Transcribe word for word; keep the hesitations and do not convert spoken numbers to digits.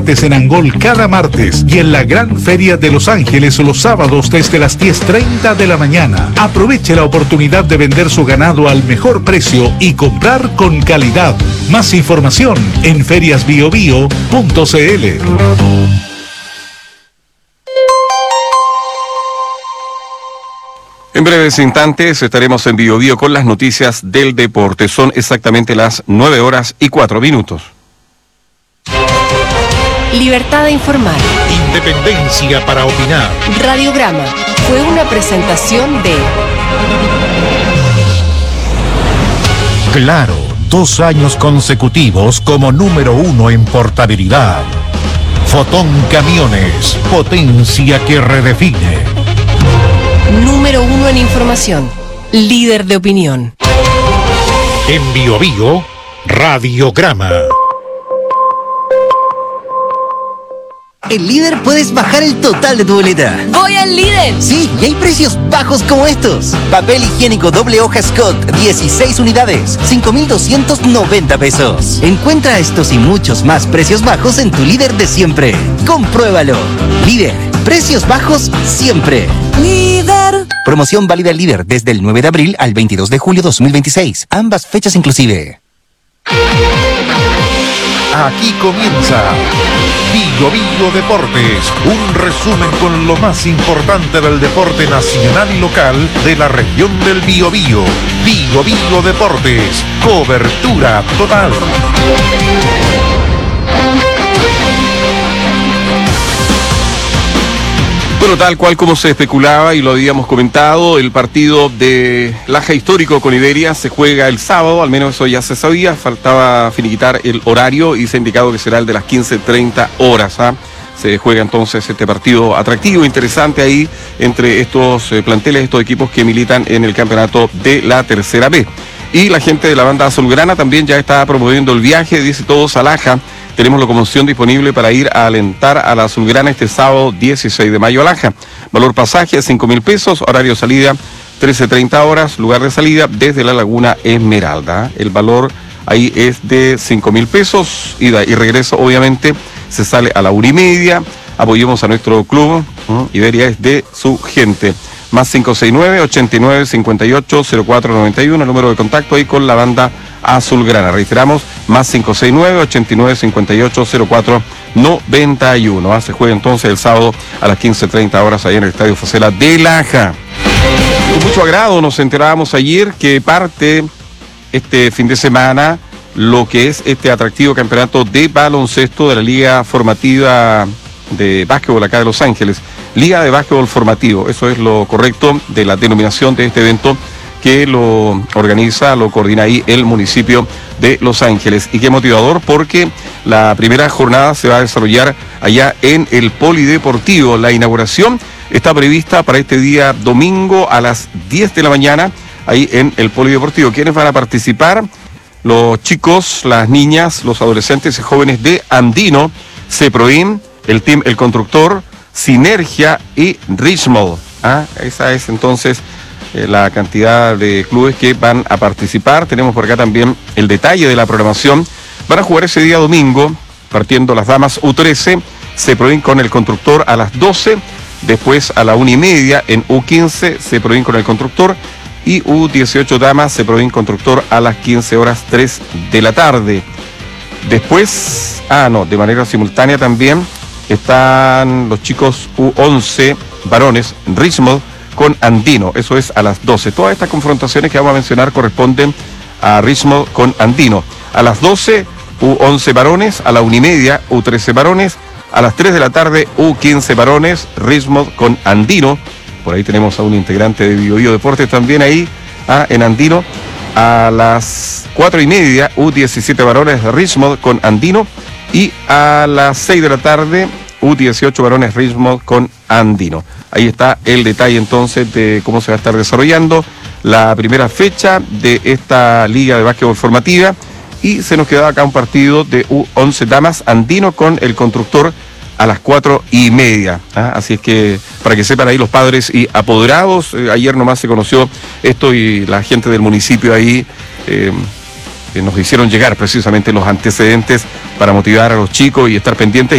remates en Angol cada martes y en la Gran Feria de Los Ángeles los sábados desde las diez treinta de la mañana. Aproveche la oportunidad de vender su ganado al mejor precio y comprar con calidad. Más información en ferias bio bio punto c l. En breves instantes estaremos en Bio Bio con las noticias del deporte. Son exactamente las nueve horas y cuatro minutos. Libertad de informar. Independencia para opinar. Radiograma fue una presentación de... Claro, dos años consecutivos como número uno en portabilidad. Fotón Camiones, potencia que redefine. Número uno en información, líder de opinión. En Bio Bio, Radiograma. En Líder puedes bajar el total de tu boleta. ¡Voy al Líder! Sí, y hay precios bajos como estos. Papel higiénico doble hoja Scott, dieciséis unidades, cinco mil doscientos noventa pesos. Encuentra estos y muchos más precios bajos en tu Líder de siempre. Compruébalo. Líder, precios bajos siempre. Líder. Promoción válida Líder desde el nueve de abril al veintidós de julio dos mil veintiséis. Ambas fechas inclusive. Aquí comienza Bio Bio Deportes, un resumen con lo más importante del deporte nacional y local de la región del Biobío. Bio Bio Deportes, cobertura total. Bueno, tal cual como se especulaba y lo habíamos comentado, el partido de Laja Histórico con Iberia se juega el sábado, al menos eso ya se sabía, faltaba finiquitar el horario y se ha indicado que será el de las quince treinta horas. ¿ah? Se juega entonces este partido atractivo, interesante ahí entre estos eh, planteles, estos equipos que militan en el campeonato de la Tercera B. Y la gente de la banda azulgrana también ya está promoviendo el viaje, dice todos a Laja. Tenemos locomoción disponible para ir a alentar a la azulgrana este sábado dieciséis de mayo a Laja. Valor pasaje cinco mil pesos, horario salida trece treinta horas, lugar de salida desde la Laguna Esmeralda. El valor ahí es de cinco mil pesos, ida y regreso obviamente se sale a la una y media. Apoyemos a nuestro club, ¿no? Iberia es de su gente. Más cinco seis nueve, ochenta y nueve, cincuenta y ocho, cero cuatro noventa y uno, el número de contacto ahí con la banda azulgrana. Reiteramos, más cinco seis nueve, ochenta y nueve, cincuenta y ocho, cero cuatro noventa y uno. Ah, se juega entonces el sábado a las quince treinta horas allá en el Estadio Facela de Laja. Con mucho agrado nos enterábamos ayer que parte este fin de semana lo que es este atractivo campeonato de baloncesto de la Liga Formativa de Básquetbol acá de Los Ángeles. Liga de Básquetbol Formativo, eso es lo correcto de la denominación de este evento que lo organiza, lo coordina ahí el municipio de Los Ángeles. Y qué motivador, porque la primera jornada se va a desarrollar allá en el Polideportivo. La inauguración está prevista para este día domingo a las diez de la mañana, ahí en el Polideportivo. ¿Quiénes van a participar? Los chicos, las niñas, los adolescentes y jóvenes de Andino, Ceproim, el Team El Constructor, Sinergia y Richmond. ¿Ah? Esa es entonces eh, la cantidad de clubes que van a participar. Tenemos por acá también el detalle de la programación. Van a jugar ese día domingo, partiendo las damas U trece, Ceproim con El Constructor a las doce, después a la una y media en U quince, Ceproim con El Constructor, y U dieciocho damas, Ceproim Constructor a las quince horas tres de la tarde. Después, ah no, de manera simultánea también están los chicos U once varones, Richmond con Andino, eso es a las doce. Todas estas confrontaciones que vamos a mencionar corresponden a Richmond con Andino. A las doce, U once varones, a la una y media, U trece varones, a las tres de la tarde, U quince varones, Richmond con Andino. Por ahí tenemos a un integrante de Bio Bio Deportes también ahí, ah, en Andino. A las cuatro y media, U diecisiete varones, Richmond con Andino. Y a las seis de la tarde, U dieciocho varones, Richmond con Andino. Ahí está el detalle entonces de cómo se va a estar desarrollando la primera fecha de esta Liga de Básquetbol Formativa. Y se nos quedaba acá un partido de U once damas, Andino con El Constructor a las cuatro y media. ¿Ah? Así es que para que sepan ahí los padres y apoderados, eh, ayer nomás se conoció esto y la gente del municipio ahí eh, eh, nos hicieron llegar precisamente los antecedentes para motivar a los chicos y estar pendientes.